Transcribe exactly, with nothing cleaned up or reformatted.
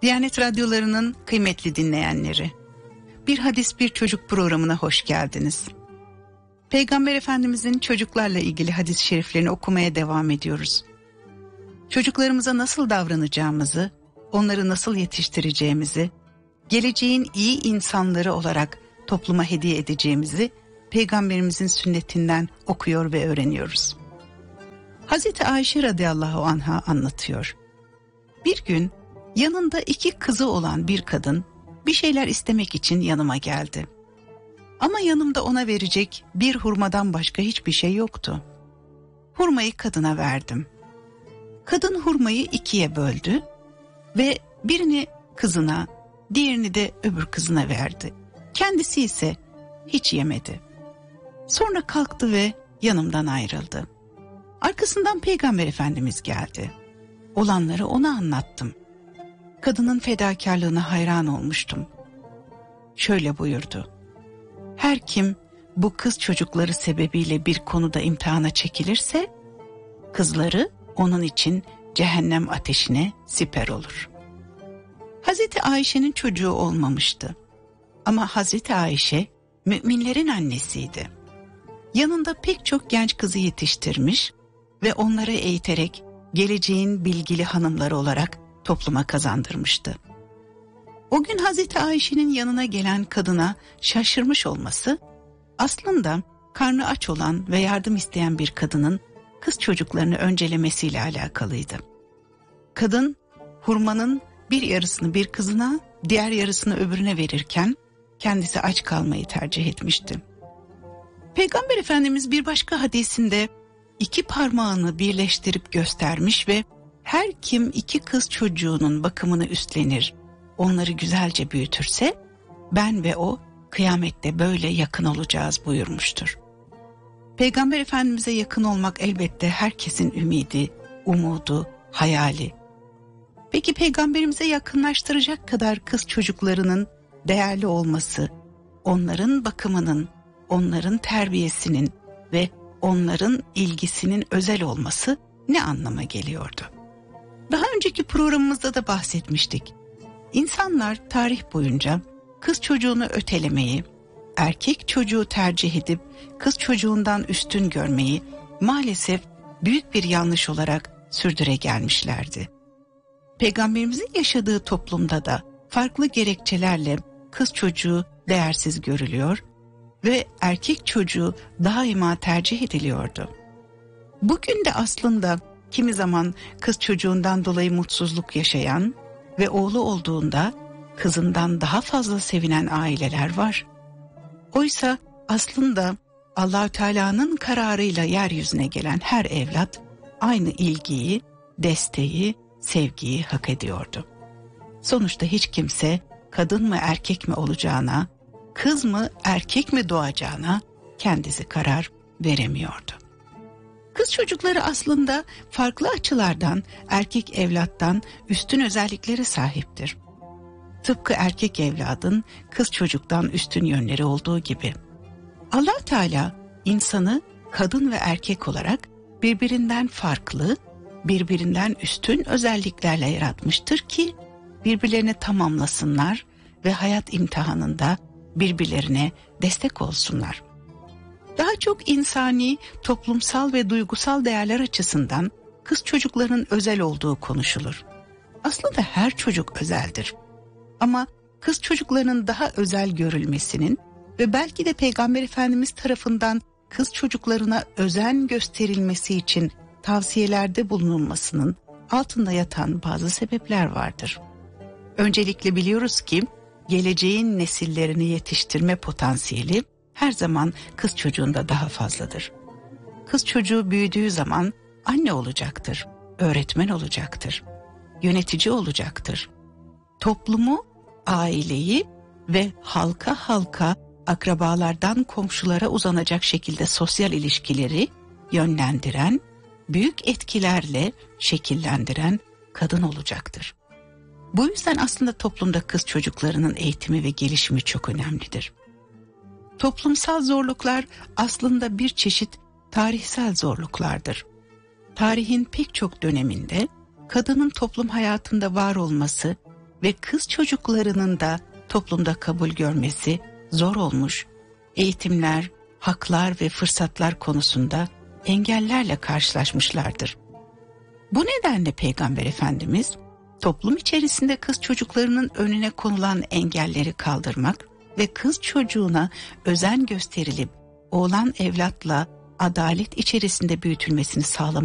Diyanet Radyoları'nın kıymetli dinleyenleri, Bir Hadis Bir Çocuk programına hoş geldiniz. Peygamber Efendimizin çocuklarla ilgili hadis-i şeriflerini okumaya devam ediyoruz. Çocuklarımıza nasıl davranacağımızı, onları nasıl yetiştireceğimizi, geleceğin iyi insanları olarak topluma hediye edeceğimizi Peygamberimizin sünnetinden okuyor ve öğreniyoruz. Hazreti Ayşe radıyallahu anha anlatıyor. Bir gün yanında iki kızı olan bir kadın bir şeyler istemek için yanıma geldi. Ama yanımda ona verecek bir hurmadan başka hiçbir şey yoktu. Hurmayı kadına verdim. Kadın hurmayı ikiye böldü ve birini kızına, diğerini de öbür kızına verdi. Kendisi ise hiç yemedi. Sonra kalktı ve yanımdan ayrıldı. Arkasından Peygamber Efendimiz geldi. Olanları ona anlattım. Kadının fedakarlığına hayran olmuştum. Şöyle buyurdu: her kim bu kız çocukları sebebiyle bir konuda imtihana çekilirse, kızları onun için cehennem ateşine siper olur. Hazreti Ayşe'nin çocuğu olmamıştı. Ama Hazreti Ayşe müminlerin annesiydi. Yanında pek çok genç kızı yetiştirmiş ve onları eğiterek geleceğin bilgili hanımları olarak topluma kazandırmıştı. O gün Hazreti Ayşe'nin yanına gelen kadına şaşırmış olması, aslında karnı aç olan ve yardım isteyen bir kadının kız çocuklarını öncelemesiyle alakalıydı. Kadın hurmanın bir yarısını bir kızına, diğer yarısını öbürüne verirken kendisi aç kalmayı tercih etmişti. Peygamber Efendimiz bir başka hadisinde iki parmağını birleştirip göstermiş ve her kim iki kız çocuğunun bakımını üstlenir, onları güzelce büyütürse, ben ve o kıyamette böyle yakın olacağız buyurmuştur. Peygamber Efendimiz'e yakın olmak elbette herkesin ümidi, umudu, hayali. Peki Peygamberimize yakınlaştıracak kadar kız çocuklarının değerli olması, onların bakımının, onların terbiyesinin ve onların ilgisinin özel olması ne anlama geliyordu? Daha önceki programımızda da bahsetmiştik. İnsanlar tarih boyunca kız çocuğunu ötelemeyi, erkek çocuğu tercih edip kız çocuğundan üstün görmeyi maalesef büyük bir yanlış olarak sürdüre gelmişlerdi. Peygamberimizin yaşadığı toplumda da farklı gerekçelerle kız çocuğu değersiz görülüyor ve erkek çocuğu daima tercih ediliyordu. Bugün de aslında kimi zaman kız çocuğundan dolayı mutsuzluk yaşayan ve oğlu olduğunda kızından daha fazla sevinen aileler var. Oysa aslında Allah-u Teala'nın kararıyla yeryüzüne gelen her evlat aynı ilgiyi, desteği, sevgiyi hak ediyordu. Sonuçta hiç kimse kadın mı erkek mi olacağına, kız mı erkek mi doğacağına kendisi karar veremiyordu. Kız çocukları aslında farklı açılardan erkek evlattan üstün özelliklere sahiptir. Tıpkı erkek evladın kız çocuktan üstün yönleri olduğu gibi. Allah Teala insanı kadın ve erkek olarak birbirinden farklı, birbirinden üstün özelliklerle yaratmıştır ki birbirlerini tamamlasınlar ve hayat imtihanında birbirlerine destek olsunlar. Daha çok insani, toplumsal ve duygusal değerler açısından kız çocuklarının özel olduğu konuşulur. Aslında her çocuk özeldir. Ama kız çocuklarının daha özel görülmesinin ve belki de Peygamber Efendimiz tarafından kız çocuklarına özen gösterilmesi için tavsiyelerde bulunulmasının altında yatan bazı sebepler vardır. Öncelikle biliyoruz ki geleceğin nesillerini yetiştirme potansiyeli her zaman kız çocuğunda daha fazladır. Kız çocuğu büyüdüğü zaman anne olacaktır, öğretmen olacaktır, yönetici olacaktır. Toplumu, aileyi ve halka halka akrabalardan komşulara uzanacak şekilde sosyal ilişkileri yönlendiren, büyük etkilerle şekillendiren kadın olacaktır. Bu yüzden aslında toplumda kız çocuklarının eğitimi ve gelişimi çok önemlidir. Toplumsal zorluklar aslında bir çeşit tarihsel zorluklardır. Tarihin pek çok döneminde kadının toplum hayatında var olması ve kız çocuklarının da toplumda kabul görmesi zor olmuş, eğitimler, haklar ve fırsatlar konusunda engellerle karşılaşmışlardır. Bu nedenle Peygamber Efendimiz toplum içerisinde kız çocuklarının önüne konulan engelleri kaldırmak ve kız çocuğuna özen gösterilip oğlan evlatla adalet içerisinde büyütülmesini sağlamak